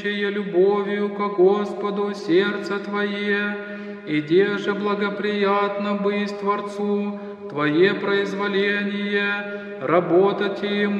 любовью ко Господу сердце Твое, и деже благоприятно быть Творцу Твое произволение, работать Ему,